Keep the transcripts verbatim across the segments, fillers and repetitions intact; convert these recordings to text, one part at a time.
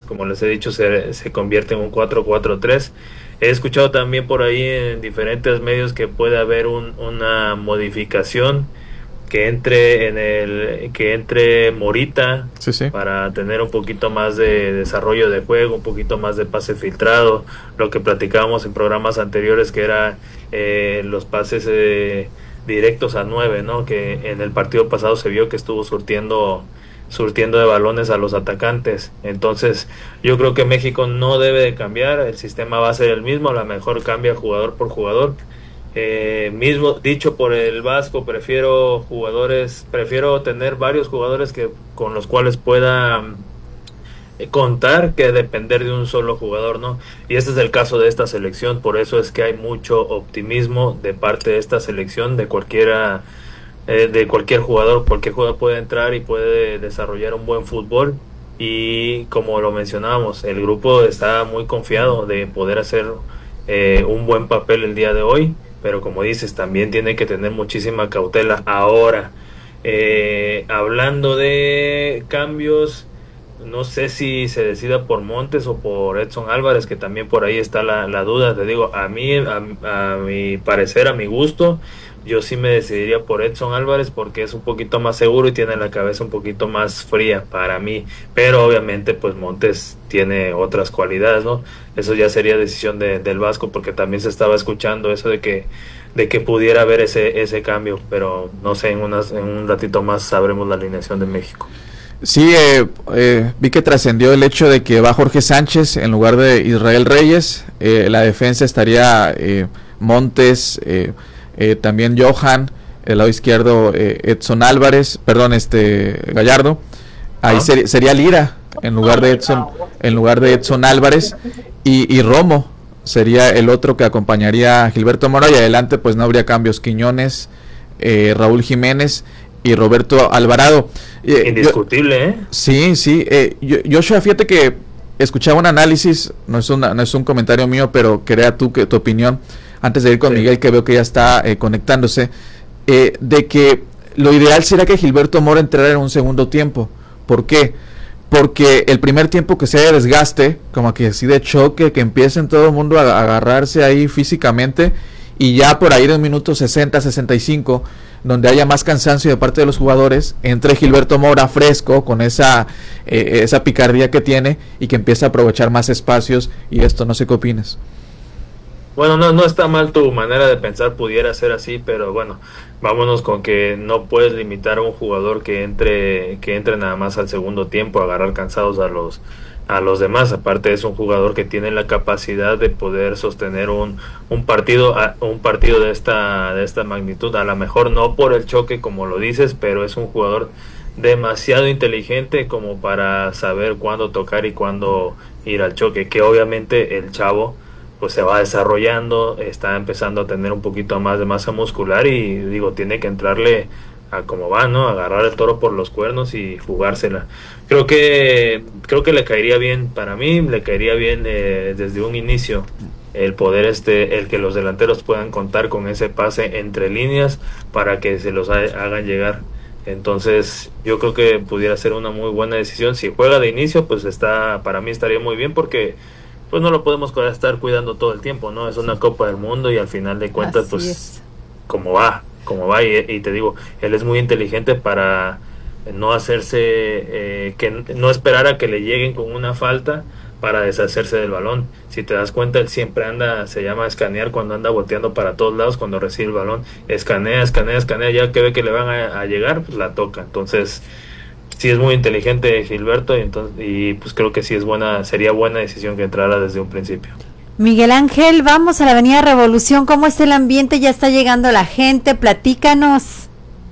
como les he dicho, se, se convierte en un cuatro cuatro tres. He escuchado también por ahí en diferentes medios que puede haber un, una modificación, que entre en el que entre Morita Sí, sí. para tener un poquito más de desarrollo de juego, un poquito más de pase filtrado, lo que platicábamos en programas anteriores, que era eh, los pases eh, directos a nueve, ¿no? Que en el partido pasado se vio que estuvo surtiendo surtiendo de balones a los atacantes. Entonces yo creo que México no debe de cambiar, el sistema va a ser el mismo, a lo mejor cambia jugador por jugador. Eh, mismo dicho por el Vasco, prefiero jugadores, prefiero tener varios jugadores que con los cuales pueda eh, contar, que depender de un solo jugador, ¿no? Y este es el caso de esta selección, por eso es que hay mucho optimismo de parte de esta selección, de cualquiera, eh, de cualquier jugador, cualquier jugador puede entrar y puede desarrollar un buen fútbol. Y como lo mencionábamos, el grupo está muy confiado de poder hacer eh, un buen papel el día de hoy, pero como dices, también tiene que tener muchísima cautela. Ahora, eh, hablando de cambios, no sé si se decida por Montes o por Edson Álvarez, que también por ahí está la, la duda. Te digo, a mí, a, a mi parecer, a mi gusto, yo sí me decidiría por Edson Álvarez, porque es un poquito más seguro y tiene la cabeza un poquito más fría para mí, pero obviamente pues Montes tiene otras cualidades, ¿no? Eso ya sería decisión de, del Vasco, porque también se estaba escuchando eso de que de que pudiera haber ese ese cambio, pero no sé, en unas en un ratito más sabremos la alineación de México. Sí, eh, eh, vi que trascendió el hecho de que va Jorge Sánchez en lugar de Israel Reyes. Eh, la defensa estaría eh, Montes, eh, eh, también Johan, el lado izquierdo eh, Edson Álvarez, perdón, este Gallardo. Ahí ¿Ah? ser, sería Lira en lugar de Edson, en lugar de Edson Álvarez, y, y Romo sería el otro que acompañaría a Gilberto Mora, y adelante pues no habría cambios. Quiñones, eh, Raúl Jiménez y Roberto Alvarado. Eh, Indiscutible, yo, ¿eh? Sí, sí. Eh, yo, Joshua, fíjate que escuchaba un análisis, no es, una, no es un comentario mío, pero crea tú que tu opinión, antes de ir con sí. Miguel, que veo que ya está eh, conectándose, eh, de que lo ideal sería que Gilberto Mora entrara en un segundo tiempo. ¿Por qué? Porque el primer tiempo que se haya desgaste, como que así de choque, que empiecen todo el mundo a agarrarse ahí físicamente, y ya por ahí de un minuto sesenta, sesenta y cinco, donde haya más cansancio de parte de los jugadores, entre Gilberto Mora fresco, con esa eh, esa picardía que tiene, y que empiece a aprovechar más espacios. Y esto, no sé qué opinas. Bueno, no, no está mal tu manera de pensar, pudiera ser así, pero bueno, vámonos con que no puedes limitar a un jugador que entre que entre nada más al segundo tiempo, a agarrar cansados a los a los demás. Aparte es un jugador que tiene la capacidad de poder sostener un, un partido un partido de esta de esta magnitud, a lo mejor no por el choque como lo dices, pero es un jugador demasiado inteligente como para saber cuándo tocar y cuándo ir al choque, que obviamente el chavo pues se va desarrollando, está empezando a tener un poquito más de masa muscular, y digo, tiene que entrarle a como va, ¿no? Agarrar el toro por los cuernos y jugársela. Creo que creo que le caería bien, para mí le caería bien eh, desde un inicio el poder este el que los delanteros puedan contar con ese pase entre líneas para que se los ha, hagan llegar. Entonces yo creo que pudiera ser una muy buena decisión. Si juega de inicio, pues está, para mí estaría muy bien, porque pues no lo podemos estar cuidando todo el tiempo, ¿no? Es una Copa del Mundo y al final de cuentas, así pues es. como va como va, y, y te digo, él es muy inteligente para no hacerse eh, que no esperar a que le lleguen con una falta para deshacerse del balón. Si te das cuenta, él siempre anda, se llama escanear, cuando anda volteando para todos lados cuando recibe el balón, escanea, escanea, escanea, ya que ve que le van a, a llegar, pues la toca. Entonces sí es muy inteligente Gilberto, y entonces y pues creo que sí es buena, sería buena decisión que entrara desde un principio. Miguel Ángel, vamos a la Avenida Revolución. ¿Cómo está el ambiente? Ya está llegando la gente, platícanos.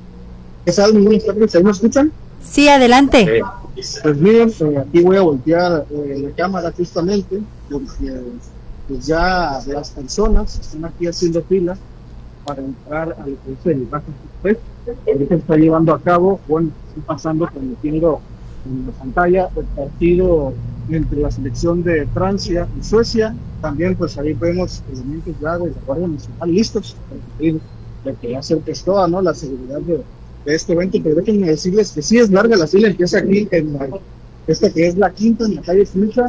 ¿Qué tal? Muy buenas tardes, ¿ahí me escuchan? Sí, adelante. Sí. Pues miren, eh, aquí voy a voltear eh, la cámara justamente, porque pues ya las personas están aquí haciendo fila para entrar al que es el Baja Express. Ahorita está llevando a cabo, bueno, está pasando, transmitiendo en la pantalla el partido entre la selección de Francia y Suecia. También pues ahí vemos elementos ya de la Guardia Nacional listos para cumplir lo que ya se orquestó, ¿no? La seguridad de, de este evento. Pero déjenme decirles que sí es larga la fila, empieza aquí en la, esta que es la quinta, en la calle Suiza,